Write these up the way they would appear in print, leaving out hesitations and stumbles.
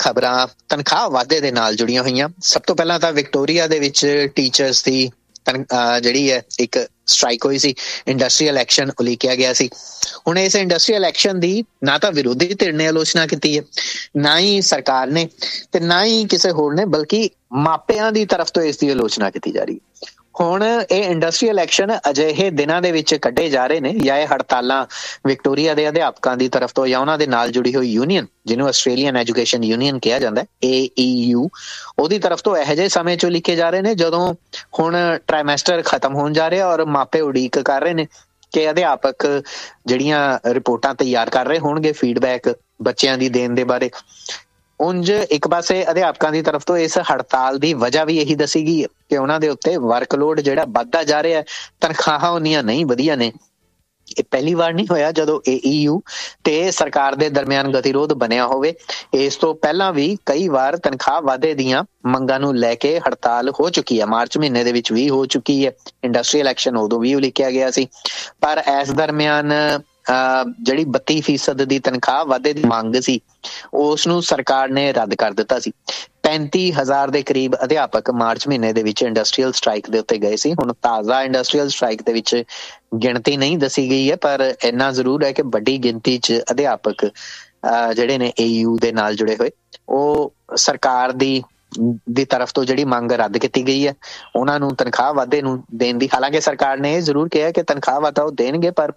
ਖਬਰਾਂ ਤਨਖਾਹ ਵਾਧੇ ਦੇ ਨਾਲ ਜੁੜੀਆਂ ਹੋਈਆਂ। ਸਭ ਤੋਂ ਪਹਿਲਾਂ ਤਾਂ ਵਿਕਟੋਰੀਆ ਦੇ ਵਿੱਚ ਟੀਚਰਸ ਦੀ ਜਿਹੜੀ ਹੈ ਇੱਕ ਸਟ੍ਰਾਈਕ ਹੋਈ ਸੀ, ਇੰਡਸਟਰੀਅਲ ਐਕਸ਼ਨ ਉਲੀਕਿਆ ਗਿਆ ਸੀ। ਹੁਣ ਇਸ ਇੰਡਸਟਰੀਅਲ ਐਕਸ਼ਨ ਦੀ ਨਾ ਤਾਂ ਵਿਰੋਧੀ ਧਿਰ ਨੇ ਆਲੋਚਨਾ ਕੀਤੀ ਹੈ, ਨਾ ਹੀ ਸਰਕਾਰ ਨੇ, ਤੇ ਨਾ ਹੀ ਕਿਸੇ ਹੋਰ ਨੇ, ਬਲਕਿ ਮਾਪਿਆਂ ਦੀ ਤਰਫ ਤੋਂ ਇਸ ਦੀ ਆਲੋਚਨਾ ਕੀਤੀ ਜਾ ਰਹੀ ਹੈ। ਹੁਣ ਇਹ ਇੰਡਸਟਰੀਅਲ ਐਕਸ਼ਨ ਅਜਿਹੇ ਦਿਨਾਂ ਦੇ ਵਿੱਚ ਕੱਢੇ ਜਾ ਰਹੇ ਨੇ, ਜਾਂ ਇਹ ਹੜਤਾਲਾਂ ਵਿਕਟੋਰੀਆ ਦੇ ਅਧਿਆਪਕਾਂ ਦੀ ਤਰਫ ਤੋਂ ਜਾਂ ਉਹਨਾਂ ਦੇ ਨਾਲ ਜੁੜੀ ਹੋਈ ਯੂਨੀਅਨ, ਜਿਹਨੂੰ ਆਸਟ੍ਰੇਲੀਅਨ ਐਜੂਕੇਸ਼ਨ ਯੂਨੀਅਨ ਕਿਹਾ ਜਾਂਦਾ, AEU, ਉਹਦੀ ਤਰਫ ਤੋਂ ਇਹੋ ਜਿਹੇ ਸਮੇਂ 'ਚੋਂ ਲਿਖੇ ਜਾ ਰਹੇ ਨੇ ਜਦੋਂ ਹੁਣ ਟ੍ਰਾਈਮੈਸਟਰ ਖਤਮ ਹੋਣ ਜਾ ਰਿਹਾ ਔਰ ਮਾਪੇ ਉਡੀਕ ਕਰ ਰਹੇ ਨੇ ਕਿ ਅਧਿਆਪਕ ਜਿਹੜੀਆਂ ਰਿਪੋਰਟਾਂ ਤਿਆਰ ਕਰ ਰਹੇ ਹੋਣਗੇ ਫੀਡਬੈਕ ਬੱਚਿਆਂ ਦੀ ਦੇਣ ਦੇ ਬਾਰੇ। ਉਂਝ ਇੱਕ ਪਾਸੇ ਅਧਿਆਪਕਾਂ ਦੀ ਤਰਫ ਤੋਂ ਇਸ ਹੜਤਾਲ ਦੀ ਵਜ੍ਹਾ ਵੀ ਇਹੀ ਦੱਸੀ ਗਈ ਹੈ ਕਿ ਉਹਨਾਂ ਦੇ ਉੱਤੇ ਵਰਕਲੋਡ ਜਿਹੜਾ ਵੱਧਦਾ ਜਾ ਰਿਹਾ, ਤਨਖਾਹਾਂ ਉਨੀਆਂ ਨਹੀਂ ਵਧੀਆਂ ਨੇ। ਇਹ ਪਹਿਲੀ ਵਾਰ ਨਹੀਂ ਹੋਇਆ ਜਦੋਂ AEU ਤੇ ਸਰਕਾਰ ਦੇ ਦਰਮਿਆਨ ਗਤੀਰੋਧ ਬਣਿਆ ਹੋਵੇ। ਇਸ ਤੋਂ ਪਹਿਲਾਂ ਵੀ ਕਈ ਵਾਰ ਤਨਖਾਹ ਵਾਧੇ ਦੀਆਂ ਮੰਗਾਂ ਨੂੰ ਲੈ ਕੇ ਹੜਤਾਲ ਹੋ ਚੁੱਕੀ ਹੈ। ਮਾਰਚ ਮਹੀਨੇ ਦੇ ਵਿੱਚ ਵੀ ਹੋ ਚੁੱਕੀ ਹੈ। ਇੰਡਸਟਰੀਅਲ ਐਕਸ਼ਨ ਉਦੋਂ ਵੀ ਉਲੀਕਿਆ ਗਿਆ ਸੀ, ਪਰ ਇਸ ਦਰਮਿਆਨ ਜਿਹੜੀ 32% ਦੀ ਤਨਖਾਹ ਵਾਧੇ ਦੀ ਮੰਗ ਸੀ ਉਸ ਨੂੰ ਸਰਕਾਰ ਨੇ ਰੱਦ ਕਰ ਦਿੱਤਾ ਸੀ। 35,000 ਦੇ ਕਰੀਬ ਅਧਿਆਪਕ ਮਾਰਚ ਮਹੀਨੇ ਦੇ ਵਿੱਚ ਇੰਡਸਟਰੀਅਲ ਸਟ੍ਰਾਈਕ ਦੇ ਉੱਤੇ ਗਏ ਸੀ। ਹੁਣ ਤਾਜ਼ਾ ਇੰਡਸਟਰੀਅਲ ਸਟ੍ਰਾਈਕ ਦੇ ਵਿੱਚ ਗਿਣਤੀ ਨਹੀਂ ਦੱਸੀ ਗਈ ਹੈ, ਪਰ ਇੰਨਾ ਜ਼ਰੂਰ ਹੈ ਕਿ ਵੱਡੀ ਗਿਣਤੀ 'ਚ ਅਧਿਆਪਕ ਜਿਹੜੇ ਨੇ AEU ਦੇ ਨਾਲ ਜੁੜੇ ਹੋਏ, ਉਹ ਸਰਕਾਰ ਦੀ ਤਰਫ ਤੋਂ ਜਿਹੜੀ ਮੰਗ ਰੱਦ ਕੀਤੀ ਗਈ ਹੈ ਉਹਨਾਂ ਨੂੰ ਤਨਖਾਹ ਵਾਧੇ ਨੂੰ ਦੇਣ ਦੀ। ਹਾਲਾਂਕਿ ਸਰਕਾਰ ਨੇ ਇਹ ਜ਼ਰੂਰ ਕਿਹਾ ਕਿ ਤਨਖਾਹ ਵਾਧਾ ਉਹ ਦੇਣਗੇ, ਪਰ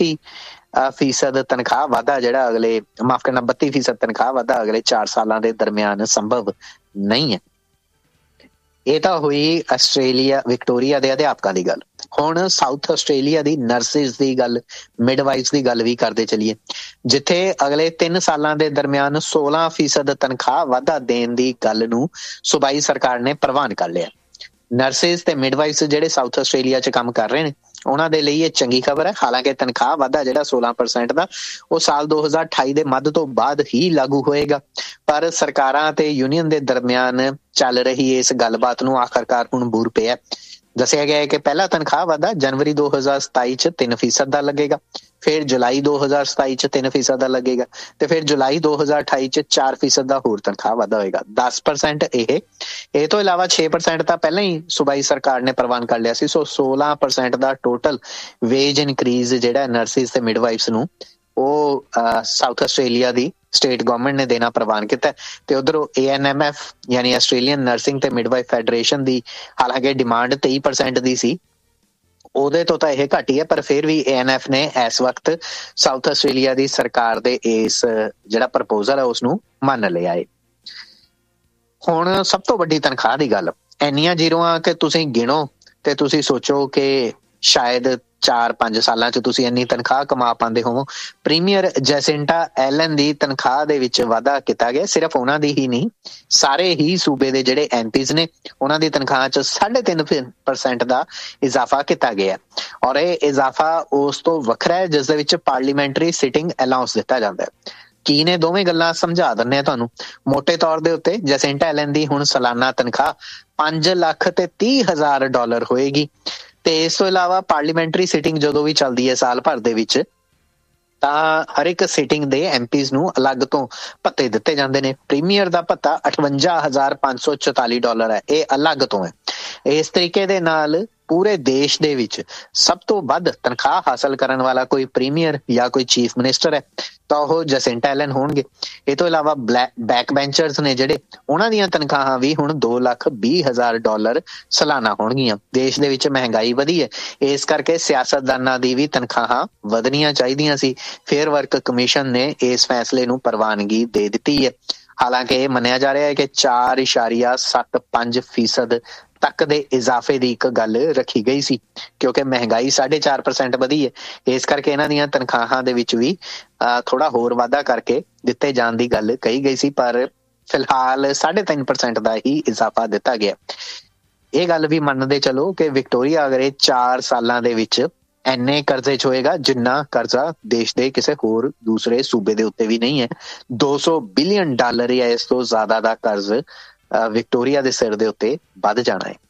35% ਤਨਖਾਹ ਵਾਧਾ ਜਿਹੜਾ 32% ਤਨਖਾਹ ਵਾਧਾ ਅਗਲੇ 4 ਸਾਲਾਂ ਦੇ ਦਰਮਿਆਨ ਸੰਭਵ ਨਹੀਂ ਹੈ। ਇਹ ਤਾਂ ਹੋਈ ਵਿਕਟੋਰੀਆ ਦੇ ਅਧਿਆਪਕਾਂ ਦੀ ਗੱਲ। ਹੁਣ ਸਾਊਥ ਆਸਟ੍ਰੇਲੀਆ ਦੀ ਨਰਸਿਸ ਦੀ ਗੱਲ, ਮਿਡਵਾਈਫਸ ਦੀ ਗੱਲ ਵੀ ਕਰਦੇ ਚੱਲੀਏ, ਜਿੱਥੇ ਅਗਲੇ 3 ਸਾਲਾਂ ਦੇ ਦਰਮਿਆਨ 16% ਤਨਖਾਹ ਵਾਧਾ ਦੇਣ ਦੀ ਗੱਲ ਨੂੰ ਸੂਬਾਈ ਸਰਕਾਰ ਨੇ ਪ੍ਰਵਾਨ ਕਰ ਲਿਆ। ਨਰਸਿਸ ਤੇ ਮਿਡਵਾਈਫਸ ਜਿਹੜੇ ਸਾਊਥ ਆਸਟ੍ਰੇਲੀਆ 'ਚ ਕੰਮ ਕਰ ਰਹੇ ਨੇ ਉਹਨਾਂ ਦੇ ਲਈ ਇਹ ਚੰਗੀ ਖਬਰ ਹੈ। ਹਾਲਾਂਕਿ ਤਨਖਾਹ ਵਾਧਾ ਜਿਹੜਾ 16% ਦਾ ਉਹ ਸਾਲ 2028 ਦੇ ਮੱਧ ਤੋਂ ਬਾਅਦ ਹੀ ਲਾਗੂ ਹੋਏਗਾ, ਪਰ ਸਰਕਾਰਾਂ ਤੇ ਯੂਨੀਅਨ ਦੇ ਦਰਮਿਆਨ ਚੱਲ ਰਹੀ ਇਸ ਗੱਲਬਾਤ ਨੂੰ ਆਖਰਕਾਰ ਹੁਣ ਬੂਰ ਪਿਆ। ਦੱਸਿਆ ਗਿਆ ਹੈ ਕਿ ਪਹਿਲਾ ਤਨਖਾਹ ਵਾਧਾ ਜਨਵਰੀ 2027 'ਚ 3% ਦਾ ਲੱਗੇਗਾ, ਫਿਰ ਜੁਲਾਈ 2027 'ਚ 3% ਦਾ ਲੱਗੇਗਾ, ਤੇ ਫਿਰ ਜੁਲਾਈ 2028 'ਚ 4% ਦਾ ਹੋਰ ਤਨਖਾਹ ਵਾਧਾ ਹੋਏਗਾ। 10% ਇਹ ਤੋਂ ਇਲਾਵਾ 6% ਤਾਂ ਪਹਿਲਾਂ ਹੀ ਸੂਬਾਈ ਸਰਕਾਰ ਨੇ ਪ੍ਰਵਾਨ ਕਰ ਲਿਆ ਸੀ। ਸੋ 16% ਦਾ ਟੋਟਲ ਵੇਜ ਇਨਕਰੀਜ਼ ਜਿਹੜਾ ਨਰਸਿਸ ਤੇ ਮਿਡਵਾਈਫਸ ਨੂੰ ਉਹ ਸਾਊਥ ਆਸਟ੍ਰੇਲੀਆ ਦੀ ਸਟੇਟ ਗਵਰਨਮੈਂਟ ਨੇ ਦੇਣਾ ਪ੍ਰਵਾਨ ਕੀਤਾ। ਤੇ ਉਧਰੋਂ ANMF ਯਾਨੀ ਆਸਟ੍ਰੇਲੀਅਨ ਨਰਸਿੰਗ ਤੇ ਮਿਡਵਾਈਫ ਫੈਡਰੇਸ਼ਨ ਦੀ ਹਾਲਾਂਕਿ ਡਿਮਾਂਡ 23% ਦੀ ਸੀ, ਉਹਦੇ ਤੋਂ ਤਾਂ ਇਹ ਘੱਟ ਹੀ ਹੈ, ਪਰ ਫਿਰ ਵੀ ANF ਨੇ ਇਸ ਵਕਤ ਸਾਊਥ ਆਸਟ੍ਰੇਲੀਆ ਦੀ ਸਰਕਾਰ ਦੇ ਇਸ ਜਿਹੜਾ ਪ੍ਰਪੋਜ਼ਲ ਹੈ ਉਸ ਨੂੰ ਮੰਨ ਲਿਆ ਹੈ। ਹੁਣ ਸਭ ਤੋਂ ਵੱਡੀ ਤਨਖਾਹ ਦੀ ਗੱਲ, ਇੰਨੀਆਂ ਜ਼ੀਰੋਆਂ ਕਿ ਤੁਸੀਂ ਗਿਣੋ ਤੇ ਤੁਸੀਂ ਸੋਚੋ ਕਿ ਸ਼ਾਇਦ 4-5 ਸਾਲਾਂ 'ਚ ਤੁਸੀਂ ਇੰਨੀ ਤਨਖਾਹ ਕਮਾ ਪਾਉਂਦੇ ਹੋਵੋ। ਪ੍ਰੀਮੀਅਰ ਜੈਸਿੰਟਾ ਐਲਨ ਦੀ ਤਨਖਾਹ ਦੇ ਵਿੱਚ ਵਾਧਾ ਕੀਤਾ ਗਿਆ। ਸਿਰਫ ਉਹਨਾਂ ਦੀ ਹੀ ਨਹੀਂ, ਸਾਰੇ ਹੀ ਸੂਬੇ ਦੇ ਜਿਹੜੇ MPs ਨੇ ਉਹਨਾਂ ਦੀ ਤਨਖਾਹ 'ਚ 3.5% ਦਾ ਇਜ਼ਾਫਾ ਕੀਤਾ ਗਿਆ, ਔਰ ਇਹ ਇਜ਼ਾਫਾ ਉਸ ਤੋਂ ਵੱਖਰਾ ਹੈ ਜਿਸ ਦੇ ਵਿੱਚ ਪਾਰਲੀਮੈਂਟਰੀ ਸਿਟਿੰਗ ਅਲਾਊਂਸ ਦਿੱਤਾ ਜਾਂਦਾ ਹੈ। ਕੀ ਨੇ ਦੋਵੇਂ ਗੱਲਾਂ ਸਮਝਾ ਦਿੰਦੇ ਆ ਤੁਹਾਨੂੰ। ਮੋਟੇ ਤੌਰ ਦੇ ਉੱਤੇ ਜੈਸਿੰਟਾ ਐਲਨ ਦੀ ਹੁਣ ਸਾਲਾਨਾ ਤਨਖਾਹ $5,30,000 ਹੋਏਗੀ, ਤੇ ਇਸ ਤੋਂ ਇਲਾਵਾ ਪਾਰਲੀਮੈਂਟਰੀ ਸਿਟਿੰਗ ਜਦੋਂ ਵੀ ਚੱਲਦੀ ਹੈ ਸਾਲ ਭਰ ਦੇ ਵਿੱਚ, ਤਾਂ ਹਰ ਇੱਕ ਸਿਟਿੰਗ ਦੇ MPs ਨੂੰ ਅਲੱਗ ਤੋਂ ਭੱਤੇ ਦਿੱਤੇ ਜਾਂਦੇ ਨੇ। ਪ੍ਰੀਮੀਅਰ ਦਾ ਭੱਤਾ $58,544 ਹੈ, ਇਹ ਅਲੱਗ ਤੋਂ ਹੈ। ਇਸ ਤਰੀਕੇ ਦੇ ਨਾਲ ਪੂਰੇ ਦੇਸ਼ ਦੇ ਵਿੱਚ ਸਭ ਤੋਂ ਵੱਧ ਤਨਖਾਹ ਹਾਸਲ ਕਰਨ ਵਾਲਾ ਕੋਈ ਪ੍ਰੀਮੀਅਰ ਜਾਂ ਕੋਈ ਚੀਫ ਮਿਨਿਸਟਰ ਹੈ ਤਾਂ ਉਹ ਜੈਸਿੰਟਾ ਐਲਨ ਹੋਣਗੇ। ਇਹ ਤੋਂ ਇਲਾਵਾ ਬੈਕ ਬੈਂਚਰਸ ਨੇ ਜਿਹੜੇ, ਉਹਨਾਂ ਦੀਆਂ ਤਨਖਾਹਾਂ ਵੀ ਹੁਣ $2,20,000 ਸਾਲਾਨਾ ਹੋਣਗੀਆਂ। ਦੇਸ਼ ਦੇ ਵਿੱਚ ਮਹਿੰਗਾਈ ਵਧੀ ਹੈ, ਇਸ ਕਰਕੇ ਸਿਆਸਤਦਾਨਾਂ ਦੀ ਵੀ ਤਨਖਾਹਾਂ ਵਧਣੀਆਂ ਚਾਹੀਦੀਆਂ ਸੀ। ਫੇਅਰ ਵਰਕ ਕਮਿਸ਼ਨ ਨੇ ਇਸ ਫੈਸਲੇ ਨੂੰ ਪ੍ਰਵਾਨਗੀ ਦੇ ਦਿੱਤੀ ਹੈ। ਹਾਲਾਂਕਿ ਇਹ ਮੰਨਿਆ ਜਾ ਰਿਹਾ ਹੈ ਕਿ 4.75% ਤੱਕ ਦੇ ਇਜ਼ਾਫੇ ਦੀ ਇੱਕ ਗੱਲ ਰੱਖੀ ਗਈ ਸੀ, ਕਿਉਂਕਿ ਮਹਿੰਗਾਈ 4.5% ਵਧੀ ਹੈ। ਇਸ ਕਰਕੇ ਇਹਨਾਂ ਦੀਆਂ ਤਨਖਾਹਾਂ ਦੇ ਵਿੱਚ ਵੀ ਥੋੜਾ ਹੋਰ ਵਾਧਾ ਕਰਕੇ ਦਿੱਤੇ ਜਾਣ ਦੀ ਗੱਲ ਕਹੀ ਗਈ ਸੀ, ਪਰ ਫਿਲਹਾਲ 3.5% ਦਾ ਹੀ ਇਜ਼ਾਫਾ ਦਿੱਤਾ ਗਿਆ। ਇਹ ਗੱਲ ਵੀ ਮੰਨਦੇ ਚਲੋ ਕਿ ਵਿਕਟੋਰੀਆ ਅਗਰ ਇਹ 4 ਸਾਲਾਂ ਦੇ ਵਿੱਚ ਇੰਨੇ ਕਰਜ਼ੇ 'ਚ ਹੋਏਗਾ ਜਿੰਨਾ ਕਰਜ਼ਾ ਦੇਸ਼ ਦੇ ਕਿਸੇ ਹੋਰ ਦੂਸਰੇ ਸੂਬੇ ਦੇ ਉੱਤੇ ਵੀ ਨਹੀਂ ਹੈ। $200 ਬਿਲੀਅਨ ਜਾਂ ਇਸ ਤੋਂ ਜ਼ਿਆਦਾ ਦਾ ਕਰਜ਼ ਵਿਕਟੋਰੀਆ ਦੇ ਸਿਰ ਦੇ ਉੱਤੇ ਵੱਧ ਜਾਣਾ ਹੈ।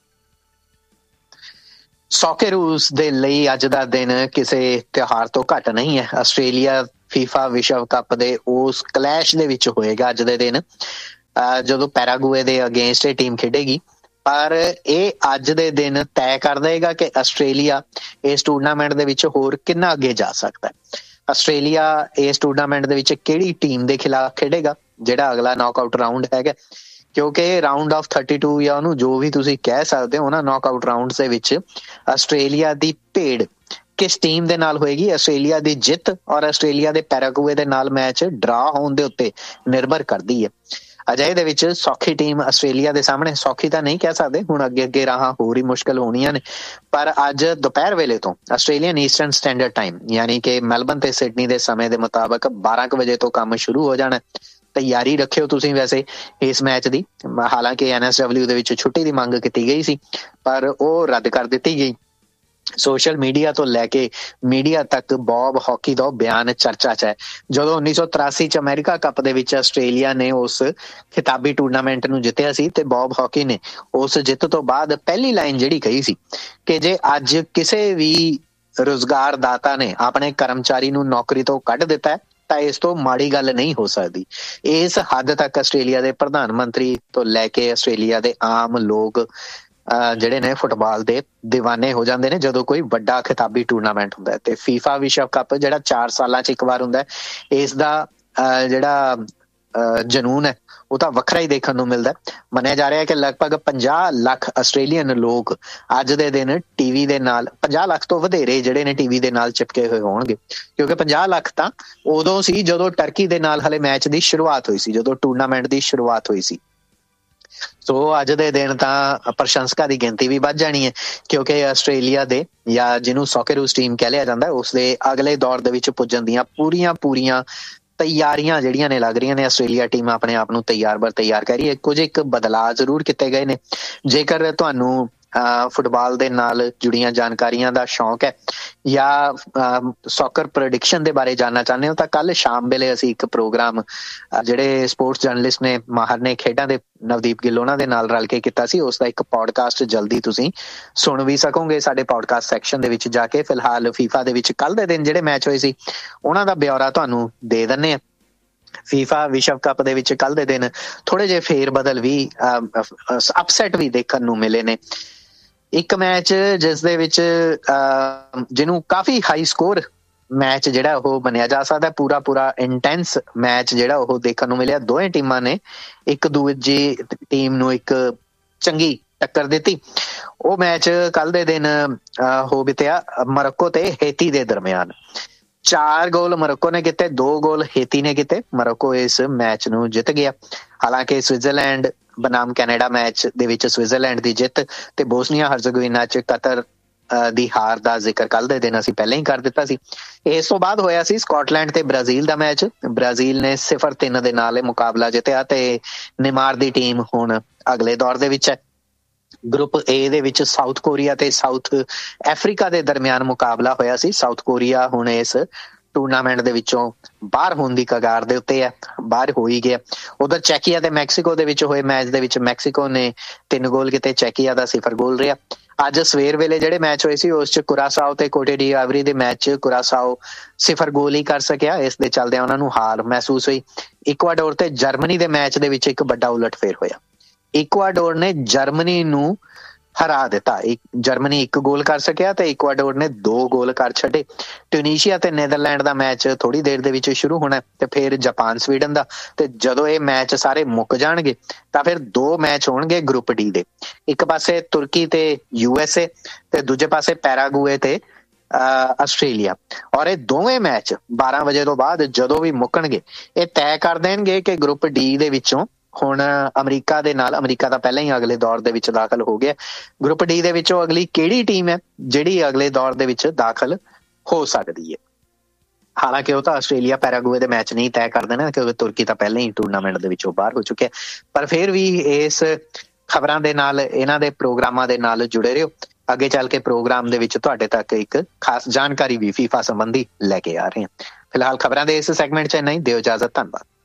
ਸੌਕੇਰੂਸ ਦੇ ਲਈ ਅੱਜ ਦਾ ਦਿਨ ਕਿਸੇ ਤਿਉਹਾਰ ਤੋਂ ਘੱਟ ਨਹੀਂ ਹੈ। ਆਸਟ੍ਰੇਲੀਆ FIFA ਵਿਸ਼ਵ ਕੱਪ ਦੇ ਉਸ ਕਲੈਸ਼ ਦੇ ਵਿੱਚ ਹੋਏਗਾ ਅੱਜ ਦੇ ਦਿਨ ਜਦੋਂ ਪੈਰਾਗੂਏ ਦੇ ਅਗੇਂਸਟ ਇਹ ਟੀਮ ਖੇਡੇਗੀ। ਪਰ ਇਹ ਅੱਜ ਦੇ ਦਿਨ ਤੈਅ ਕਰ ਦੇਗਾ ਕਿ ਆਸਟ੍ਰੇਲੀਆ ਇਸ ਟੂਰਨਾਮੈਂਟ ਦੇ ਵਿੱਚ ਹੋਰ ਕਿੰਨਾ ਅੱਗੇ ਜਾ ਸਕਦਾ ਹੈ। ਆਸਟ੍ਰੇਲੀਆ ਇਸ ਟੂਰਨਾਮੈਂਟ ਦੇ ਵਿੱਚ ਕਿਹੜੀ ਟੀਮ ਦੇ ਖਿਲਾਫ ਖੇਡੇਗਾ, ਜਿਹੜਾ ਅਗਲਾ ਨੌਕਆਊਟ ਰਾਊਂਡ ਹੈਗਾ, ਕਿਉਂਕਿ ਰਾਊਂਡ ਆਫ 32 ਜਾਂ ਉਹਨੂੰ ਜੋ ਵੀ ਤੁਸੀਂ ਕਹਿ ਸਕਦੇ ਹੋ ਨਾ, ਨੌਕਆਊਟ ਰਾਊਂਡਸ ਦੇ ਵਿੱਚ ਆਸਟ੍ਰੇਲੀਆ ਦੀ ਭੇੜ ਕਿਸ ਟੀਮ ਦੇ ਨਾਲ ਹੋਏਗੀ, ਆਸਟ੍ਰੇਲੀਆ ਦੀ ਜਿੱਤ ਔਰ ਆਸਟ੍ਰੇਲੀਆ ਦੇ ਪੈਰਾਗੂਏ ਦੇ ਨਾਲ ਮੈਚ ਡਰਾ ਹੋਣ ਦੇ ਉੱਤੇ ਨਿਰਭਰ ਕਰਦੀ ਹੈ। ਅਜਿਹੇ ਦੇ ਵਿੱਚ ਸੌਖੀ ਟੀਮ ਆਸਟ੍ਰੇਲੀਆ ਦੇ ਸਾਹਮਣੇ, ਸੌਖੀ ਤਾਂ ਨਹੀਂ ਕਹਿ ਸਕਦੇ, ਹੁਣ ਅੱਗੇ ਰਾਹਾਂ ਹੋਰ ਹੀ ਮੁਸ਼ਕਲ ਹੋਣੀਆਂ ਨੇ, ਪਰ ਅੱਜ ਦੁਪਹਿਰ ਵੇਲੇ ਤੋਂ ਆਸਟ੍ਰੇਲੀਅਨ ਈਸਟਰਨ ਸਟੈਂਡਰਡ ਟਾਈਮ ਯਾਨੀ ਕਿ ਮੈਲਬਨ ਤੇ ਸਿਡਨੀ ਦੇ ਸਮੇਂ ਦੇ ਮੁਤਾਬਕ 12 ਵਜੇ ਤੋਂ ਕੰਮ ਸ਼ੁਰੂ ਹੋ ਜਾਣਾ। ਤਿਆਰੀ ਰੱਖਿਓ ਤੁਸੀਂ ਵੈਸੇ ਇਸ ਮੈਚ ਦੀ। ਹਾਲਾਂਕਿ NSW ਦੇ ਵਿੱਚ ਛੁੱਟੀ ਦੀ ਮੰਗ ਕੀਤੀ ਗਈ ਸੀ ਪਰ ਉਹ ਰੱਦ ਕਰ ਦਿੱਤੀ ਗਈ। ਸੋਸ਼ਲ ਮੀਡੀਆ ਤੋਂ ਲੈ ਕੇ ਮੀਡੀਆ ਤੱਕ ਬੌਬ ਹਾਕੀ ਦਾ ਬਿਆਨ ਚਰਚਾ 'ਚ ਹੈ। ਜਦੋਂ 1983 ਚ ਅਮਰੀਕਾ ਕੱਪ ਦੇ ਵਿੱਚ ਆਸਟ੍ਰੇਲੀਆ ਨੇ ਉਸ ਖਿਤਾਬੀ ਟੂਰਨਾਮੈਂਟ ਨੂੰ ਜਿੱਤਿਆ ਸੀ ਤੇ ਬੌਬ ਹਾਕੀ ਨੇ ਉਸ ਜਿੱਤ ਤੋਂ ਬਾਅਦ ਪਹਿਲੀ ਲਾਈਨ ਜਿਹੜੀ ਕਹੀ ਸੀ ਕਿ ਜੇ ਅੱਜ ਕਿਸੇ ਵੀ ਰੁਜ਼ਗਾਰਦਾਤਾ ਨੇ ਆਪਣੇ ਕਰਮਚਾਰੀ ਨੂੰ ਨੌਕਰੀ ਤੋਂ ਕੱਢ ਦਿੱਤਾ ਤਾਂ ਇਸ ਤੋਂ ਮਾੜੀ ਗੱਲ ਨਹੀਂ ਹੋ ਸਕਦੀ। ਇਸ ਹੱਦ ਤੱਕ ਆਸਟ੍ਰੇਲੀਆ ਦੇ ਪ੍ਰਧਾਨ ਮੰਤਰੀ ਤੋਂ ਲੈ ਕੇ ਆਸਟ੍ਰੇਲੀਆ ਦੇ ਆਮ ਲੋਕ ਜਿਹੜੇ ਨੇ ਫੁੱਟਬਾਲ ਦੇ ਦੀਵਾਨੇ ਹੋ ਜਾਂਦੇ ਨੇ ਜਦੋਂ ਕੋਈ ਵੱਡਾ ਖਿਤਾਬੀ ਟੂਰਨਾਮੈਂਟ ਹੁੰਦਾ ਹੈ। ਤੇ ਫੀਫਾ ਵਿਸ਼ਵ ਕੱਪ ਜਿਹੜਾ 4 ਸਾਲਾਂ 'ਚ ਇੱਕ ਵਾਰ ਹੁੰਦਾ, ਇਸ ਦਾ ਜਿਹੜਾ ਜਨੂਨ ਹੈ ਉਹ ਤਾਂ ਵੱਖਰਾ ਹੀ ਦੇਖਣ ਨੂੰ ਮਿਲਦਾ। ਮੰਨਿਆ ਜਾ ਰਿਹਾ ਕਿ ਲਗਭਗ 50 ਲੱਖ ਆਸਟ੍ਰੇਲੀਅਨ ਲੋਕ ਅੱਜ ਦੇ ਦਿਨ ਟੀਵੀ ਦੇ ਨਾਲ, 50 ਲੱਖ ਤੋਂ ਵਧੇਰੇ ਜਿਹੜੇ ਨੇ ਟੀਵੀ ਦੇ ਨਾਲ ਚਿਪਕੇ ਹੋਏ ਹੋਣਗੇ, ਕਿਉਂਕਿ 50 ਲੱਖ ਤਾਂ ਉਦੋਂ ਸੀ ਜਦੋਂ ਟਰਕੀ ਦੇ ਨਾਲ ਹਲੇ ਮੈਚ ਦੀ ਸ਼ੁਰੂਆਤ ਹੋਈ ਸੀ, ਜਦੋਂ ਟੂਰਨਾਮੈਂਟ ਦੀ ਸ਼ੁਰੂਆਤ ਹੋਈ ਸੀ। ਸੋ ਅੱਜ ਦੇ ਦਿਨ ਤਾਂ ਪ੍ਰਸ਼ੰਸਕਾਂ ਦੀ ਗਿਣਤੀ ਵੀ ਵੱਧ ਜਾਣੀ ਹੈ, ਕਿਉਂਕਿ ਆਸਟ੍ਰੇਲੀਆ ਦੇ ਜਾਂ ਜਿਹਨੂੰ ਸੌਕਰੂਸ ਟੀਮ ਕਹਿ ਲਿਆ ਜਾਂਦਾ ਉਸਦੇ ਅਗਲੇ ਦੌਰ ਦੇ ਵਿੱਚ ਪੁੱਜਣ ਦੀਆਂ ਪੂਰੀਆਂ ਤਿਆਰੀਆਂ ਜਿਹੜੀਆਂ ਨੇ ਲੱਗ ਰਹੀਆਂ ਨੇ। ਆਸਟ੍ਰੇਲੀਆ ਟੀਮ ਆਪਣੇ ਆਪ ਨੂੰ ਤਿਆਰ ਕਰ ਰਹੀ ਹੈ। ਕੁਝ ਇੱਕ ਬਦਲਾਅ ਜ਼ਰੂਰ ਕੀਤੇ ਗਏ ਨੇ। ਜੇਕਰ ਤੁਹਾਨੂੰ ਫੁੱਟਬਾਲ ਦੇ ਨਾਲ ਜੁੜੀਆਂ ਜਾਣਕਾਰੀਆਂ ਦਾ ਸ਼ੌਂਕ ਹੈ ਜਾਂ ਸੌਕਰ ਪ੍ਰੈਡਿਕਸ਼ਨ ਦੇ ਬਾਰੇ ਜਾਣਨਾ ਚਾਹੁੰਦੇ ਹੋ ਤਾਂ ਕੱਲ ਸ਼ਾਮ ਵੇਲੇ ਅਸੀਂ ਇੱਕ ਪ੍ਰੋਗਰਾਮ ਜਿਹੜੇ ਸਪੋਰਟਸ ਜਰਨਲਿਸਟ ਨੇ, ਮਾਹਰ ਨੇ ਖੇਡਾਂ ਦੇ, ਨਵਦੀਪ ਗਿੱਲ ਉਹਨਾਂ ਦੇ ਨਾਲ ਰਲ ਕੇ ਕੀਤਾ ਸੀ, ਉਸ ਦਾ ਇੱਕ ਪੋਡਕਾਸਟ ਜਲਦੀ ਤੁਸੀਂ ਸੁਣ ਵੀ ਸਕੋਗੇ ਸਾਡੇ ਪੋਡਕਾਸਟ ਸੈਕਸ਼ਨ ਦੇ ਵਿੱਚ ਜਾ ਕੇ। ਫਿਲਹਾਲ ਫੀਫਾ ਦੇ ਵਿੱਚ ਕੱਲ ਦੇ ਦਿਨ ਜਿਹੜੇ ਮੈਚ ਹੋਏ ਸੀ ਉਹਨਾਂ ਦਾ ਬਿਊਰਾ ਤੁਹਾਨੂੰ ਦੇ ਦਿੰਦੇ ਆ। ਫੀਫਾ ਵਿਸ਼ਵ ਕੱਪ ਦੇ ਵਿੱਚ ਕੱਲ ਦੇ ਦਿਨ ਥੋੜੇ ਜਿਹੇ ਫੇਰ ਬਦਲ ਵੀ, ਅਪਸੈਟ ਵੀ ਦੇਖਣ ਨੂੰ ਮਿਲੇ ਨੇ। ਇੱਕ ਮੈਚ ਜਿਸ ਦੇ ਵਿੱਚ ਜਿਹਨੂੰ ਕਾਫੀ ਹਾਈ ਸਕੋਰ ਮੈਚ ਜਿਹੜਾ ਉਹ ਮੰਨਿਆ ਜਾ ਸਕਦਾ, ਪੂਰਾ ਇੰਟੈਂਸ ਮੈਚ ਜਿਹੜਾ ਉਹ ਦੇਖਣ ਨੂੰ ਮਿਲਿਆ। ਦੋਵੇਂ ਟੀਮਾਂ ਨੇ ਇੱਕ ਦੂਜੀ ਟੀਮ ਨੂੰ ਇੱਕ ਚੰਗੀ ਟੱਕਰ ਦਿੱਤੀ। ਉਹ ਮੈਚ ਕੱਲ ਦੇ ਦਿਨ ਹੋ ਬਿਤਿਆ ਮੋਰੋਕੋ ਤੇ ਹੇਤੀ ਦੇ ਦਰਮਿਆਨ। 4 ਗੋਲ ਮੋਰੋਕੋ ਨੇ ਕੀਤੇ, 2 ਗੋਲ ਹੇਤੀ ਨੇ ਕੀਤੇ। ਮੋਰੋਕੋ ਇਸ ਮੈਚ ਨੂੰ ਜਿੱਤ ਗਿਆ। ਹਾਲਾਂਕਿ ਸਵਿਟਜ਼ਰਲੈਂਡ ਬਨਾਮ ਕੈਨੇਡਾ ਮੈਚ ਦੇ ਵਿੱਚ ਸਵਿਟਜ਼ਰਲੈਂਡ ਦੀ ਜਿੱਤ ਤੇ ਬੋਸਨੀਆ ਹਰਜ਼ਗੋਵੀਨਾ 'ਚ ਕਤਰ ਦੀ ਹਾਰ ਦਾ ਜ਼ਿਕਰ ਕੱਲ ਦੇ ਦਿਨ ਅਸੀਂ ਪਹਿਲਾਂ ਹੀ ਕਰ ਦਿੱਤਾ ਸੀ। ਇਸ ਤੋਂ ਬਾਅਦ ਹੋਇਆ ਸੀ ਸਕਾਟਲੈਂਡ ਤੇ ਬ੍ਰਾਜ਼ੀਲ ਦਾ ਮੈਚ। ਬ੍ਰਾਜ਼ੀਲ ਨੇ 0-3 ਦੇ ਨਾਲ ਇਹ ਮੁਕਾਬਲਾ ਜਿੱਤਿਆ ਤੇ ਨੇਮਾਰ ਦੀ ਟੀਮ ਹੁਣ ਅਗਲੇ ਦੌਰ ਦੇ ਵਿੱਚ ਹੈ। ਗਰੁੱਪ ਏ ਦੇ ਵਿੱਚ ਸਾਊਥ ਕੋਰੀਆ ਤੇ ਸਾਊਥ ਅਫਰੀਕਾ ਦੇ ਦਰਮਿਆਨ ਮੁਕਾਬਲਾ ਹੋਇਆ ਸੀ। ਸਾਊਥ ਕੋਰੀਆ ਹੁਣ ਇਸ ਟੂਰਨਾਮੈਂਟ ਦੇ ਵਿੱਚੋਂ ਬਾਹਰ ਹੋਣ ਦੀ ਕਗਾਰ ਦੇ ਉੱਤੇ ਹੈ, ਬਾਹਰ ਹੋ ਹੀ ਗਿਆ। ਉਧਰ ਚੈਕੀਆ ਤੇ ਮੈਕਸੀਕੋ ਦੇ ਵਿੱਚ ਹੋਏ ਮੈਚ ਦੇ ਵਿੱਚ ਮੈਕਸੀਕੋ ਨੇ 3 ਗੋਲ ਕੀਤੇ, ਚੈਕੀਆ ਦਾ 0 ਗੋਲ ਰਿਹਾ। ਅੱਜ ਸਵੇਰ ਵੇਲੇ ਜਿਹੜੇ ਮੈਚ ਹੋਏ ਸੀ ਉਸ 'ਚ ਕੁਰਾਸਾਓ ਤੇ ਕੋਟੇ ਡੀ ਆਵਰੀ ਦੇ ਮੈਚ 'ਚ ਕੁਰਾਸਾਓ 0 ਗੋਲ ਹੀ ਕਰ ਸਕਿਆ। ਇਸ ਦੇ ਚੱਲਦਿਆਂ ਉਹਨਾਂ ਨੂੰ ਹਾਰ ਮਹਿਸੂਸ ਹੋਈ। ਇਕਵਾਡੋਰ ਤੇ ਜਰਮਨੀ ਦੇ ਮੈਚ ਦੇ ਵਿੱਚ ਇੱਕ ਵੱਡਾ ਉਲਟਫੇਰ ਹੋਇਆ। ਇਕਵਾਡੋਰ ਨੇ ਜਰਮਨੀ ਨੂੰ ਹਰਾ ਦਿੱਤਾ। ਜਰਮਨੀ 1 ਗੋਲ ਕਰ ਸਕਿਆ ਤੇ ਇਕਵਾਡੋਰ ਨੇ 2 ਗੋਲ ਕਰ ਛੱਡੇ। ਟਿਊਨੀਸ਼ੀਆ ਤੇ ਨੈਦਰਲੈਂਡ ਦਾ ਮੈਚ ਥੋੜੀ ਦੇਰ ਦੇ ਵਿੱਚ ਸ਼ੁਰੂ ਹੋਣਾ ਤੇ ਫਿਰ ਜਾਪਾਨ ਸਵੀਡਨ ਦਾ। ਤੇ ਜਦੋਂ ਇਹ ਮੈਚ ਸਾਰੇ ਮੁੱਕ ਜਾਣਗੇ ਤਾਂ ਫਿਰ 2 ਮੈਚ ਹੋਣਗੇ ਗਰੁੱਪ ਡੀ ਦੇ। ਇੱਕ ਪਾਸੇ ਤੁਰਕੀ ਤੇ USA ਤੇ ਦੂਜੇ ਪਾਸੇ ਪੈਰਾਗੂਏ ਤੇ ਆਸਟ੍ਰੇਲੀਆ। ਔਰ ਇਹ ਦੋਵੇਂ ਮੈਚ 12 ਵਜੇ ਤੋਂ ਬਾਅਦ ਜਦੋਂ ਵੀ ਮੁੱਕਣਗੇ ਇਹ ਤੈਅ ਕਰ ਦੇਣਗੇ ਕਿ ਗਰੁੱਪ ਡੀ ਦੇ ਵਿੱਚੋਂ ਹੁਣ ਅਮਰੀਕਾ ਦੇ ਨਾਲ, ਅਮਰੀਕਾ ਤਾਂ ਪਹਿਲਾਂ ਹੀ ਅਗਲੇ ਦੌਰ ਦੇ ਵਿੱਚ ਦਾਖਲ ਹੋ ਗਿਆ, ਗਰੁੱਪ ਡੀ ਦੇ ਵਿੱਚੋਂ ਅਗਲੀ ਕਿਹੜੀ ਟੀਮ ਹੈ ਜਿਹੜੀ ਅਗਲੇ ਦੌਰ ਦੇ ਵਿੱਚ ਦਾਖਲ ਹੋ ਸਕਦੀ ਹੈ। ਹਾਲਾਂਕਿ ਉਹ ਤਾਂ ਆਸਟ੍ਰੇਲੀਆ ਪੈਰਾਗੂਏ ਦੇ ਮੈਚ ਨਹੀਂ ਤੈਅ ਕਰਦੇ ਨੇ ਕਿਉਂਕਿ ਤੁਰਕੀ ਤਾਂ ਪਹਿਲਾਂ ਹੀ ਟੂਰਨਾਮੈਂਟ ਦੇ ਵਿੱਚੋਂ ਬਾਹਰ ਹੋ ਚੁੱਕਿਆ। ਪਰ ਫਿਰ ਵੀ ਇਸ ਖਬਰਾਂ ਦੇ ਨਾਲ, ਇਹਨਾਂ ਦੇ ਪ੍ਰੋਗਰਾਮਾਂ ਦੇ ਨਾਲ ਜੁੜੇ ਰਹੋ। ਅੱਗੇ ਚੱਲ ਕੇ ਪ੍ਰੋਗਰਾਮ ਦੇ ਵਿੱਚ ਤੁਹਾਡੇ ਤੱਕ ਇੱਕ ਖਾਸ ਜਾਣਕਾਰੀ ਵੀ ਫੀਫਾ ਸੰਬੰਧੀ ਲੈ ਕੇ ਆ ਰਹੇ ਹਾਂ। ਫਿਲਹਾਲ ਖਬਰਾਂ ਦੇ ਇਸ ਸੈਗਮੈਂਟ 'ਚ ਇੰਨਾ ਹੀ। ਦਿਓ ਇਜਾਜ਼ਤ, ਧੰਨਵਾਦ।